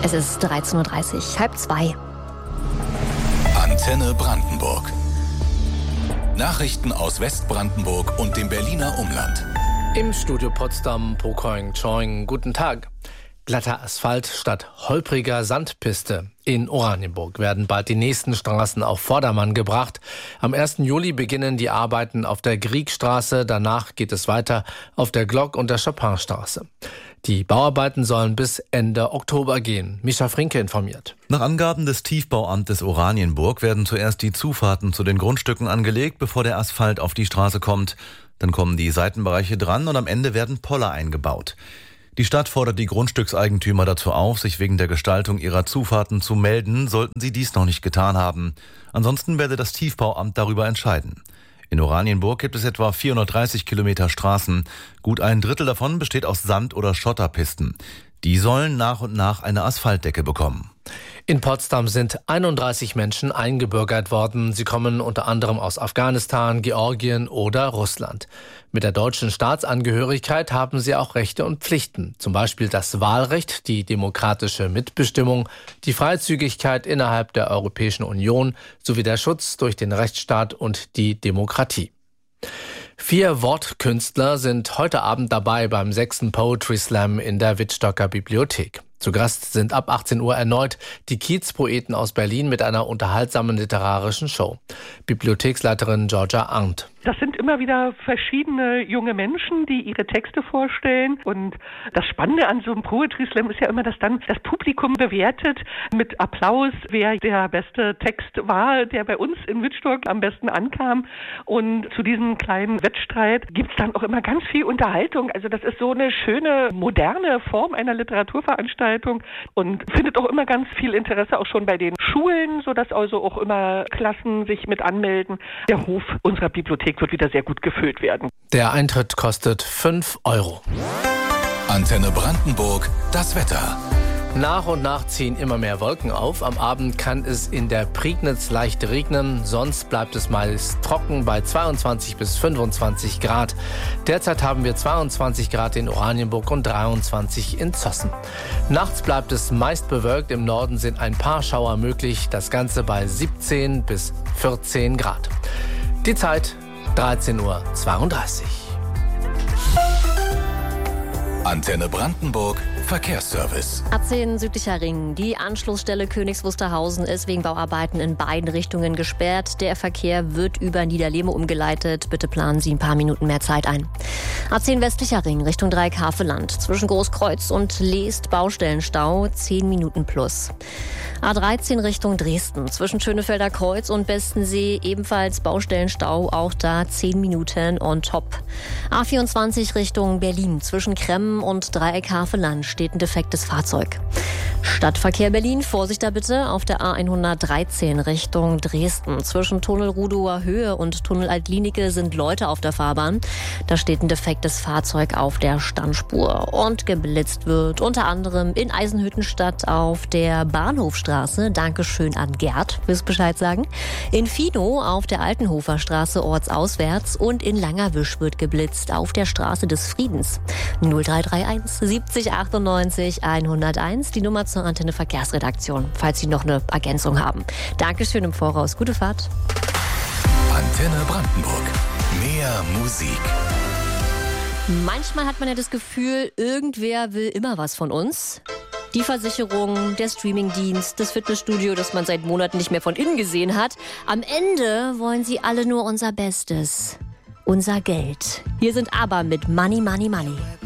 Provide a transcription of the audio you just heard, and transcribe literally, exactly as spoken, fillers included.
Es ist dreizehn Uhr dreißig, halb zwei. Antenne Brandenburg. Nachrichten aus Westbrandenburg und dem Berliner Umland. Im Studio Potsdam, Pokoing Choing, guten Tag. Glatter Asphalt statt holpriger Sandpiste. In Oranienburg werden bald die nächsten Straßen auf Vordermann gebracht. Am ersten Juli beginnen die Arbeiten auf der Griegstraße. Danach geht es weiter auf der Glock- und der Chopinstraße. Die Bauarbeiten sollen bis Ende Oktober gehen. Mischa Frinke informiert. Nach Angaben des Tiefbauamtes Oranienburg werden zuerst die Zufahrten zu den Grundstücken angelegt, bevor der Asphalt auf die Straße kommt. Dann kommen die Seitenbereiche dran und am Ende werden Poller eingebaut. Die Stadt fordert die Grundstückseigentümer dazu auf, sich wegen der Gestaltung ihrer Zufahrten zu melden, sollten sie dies noch nicht getan haben. Ansonsten werde das Tiefbauamt darüber entscheiden. In Oranienburg gibt es etwa vierhundertdreißig Kilometer Straßen. Gut ein Drittel davon besteht aus Sand- oder Schotterpisten. Die sollen nach und nach eine Asphaltdecke bekommen. In Potsdam sind einunddreißig Menschen eingebürgert worden. Sie kommen unter anderem aus Afghanistan, Georgien oder Russland. Mit der deutschen Staatsangehörigkeit haben sie auch Rechte und Pflichten. Zum Beispiel das Wahlrecht, die demokratische Mitbestimmung, die Freizügigkeit innerhalb der Europäischen Union sowie der Schutz durch den Rechtsstaat und die Demokratie. Vier Wortkünstler sind heute Abend dabei beim sechsten Poetry Slam in der Wittstocker Bibliothek. Zu Gast sind ab achtzehn Uhr erneut die Kiezpoeten aus Berlin mit einer unterhaltsamen literarischen Show. Bibliotheksleiterin Georgia Arndt. Das sind immer wieder verschiedene junge Menschen, die ihre Texte vorstellen. Und das Spannende an so einem Poetry Slam ist ja immer, dass dann das Publikum bewertet mit Applaus, wer der beste Text war, der bei uns in Wittstock am besten ankam. Und zu diesem kleinen Wettstreit gibt es dann auch immer ganz viel Unterhaltung. Also das ist so eine schöne, moderne Form einer Literaturveranstaltung und findet auch immer ganz viel Interesse auch schon bei den Schulen, sodass also auch immer Klassen sich mit anmelden. Der Hof unserer Bibliothek wird wieder sehr gut gefüllt werden. Der Eintritt kostet fünf Euro. Antenne Brandenburg, das Wetter. Nach und nach ziehen immer mehr Wolken auf. Am Abend kann es in der Prignitz leicht regnen. Sonst bleibt es meist trocken bei zweiundzwanzig bis fünfundzwanzig Grad. Derzeit haben wir zweiundzwanzig Grad in Oranienburg und dreiundzwanzig in Zossen. Nachts bleibt es meist bewölkt. Im Norden sind ein paar Schauer möglich. Das Ganze bei siebzehn bis vierzehn Grad. Die Zeit dreizehn Uhr zweiunddreißig. Antenne Brandenburg, Verkehrsservice. A zehn Südlicher Ring. Die Anschlussstelle Königs Wusterhausen ist wegen Bauarbeiten in beiden Richtungen gesperrt. Der Verkehr wird über Niederlehme umgeleitet. Bitte planen Sie ein paar Minuten mehr Zeit ein. A zehn Westlicher Ring Richtung Dreieck-Havelland. Zwischen Großkreuz und Leest Baustellenstau zehn Minuten plus. A dreizehn Richtung Dresden. Zwischen Schönefelder Kreuz und Bestensee ebenfalls Baustellenstau. Auch da zehn Minuten on top. A vierundzwanzig Richtung Berlin. Zwischen Kremmen und Dreieck-Havelland steht ein defektes Fahrzeug. Stadtverkehr Berlin, Vorsicht da bitte auf der A hundertdreizehn Richtung Dresden. Zwischen Tunnel Rudower Höhe und Tunnel Altlinike sind Leute auf der Fahrbahn. Da steht ein defektes Fahrzeug auf der Standspur und geblitzt wird unter anderem in Eisenhüttenstadt auf der Bahnhofstraße. Dankeschön an Gerd fürs Bescheid sagen. In Fino auf der Altenhofer Straße ortsauswärts und in Langerwisch wird geblitzt auf der Straße des Friedens. null drei drei eins siebzig achtundneunzig hunderteins, die Nummer zur Antenne Verkehrsredaktion, falls Sie noch eine Ergänzung haben. Dankeschön im Voraus. Gute Fahrt. Antenne Brandenburg. Mehr Musik. Manchmal hat man ja das Gefühl, irgendwer will immer was von uns. Die Versicherung, der Streamingdienst, das Fitnessstudio, das man seit Monaten nicht mehr von innen gesehen hat. Am Ende wollen sie alle nur unser Bestes. Unser Geld. Hier sind aber mit Money, Money, Money.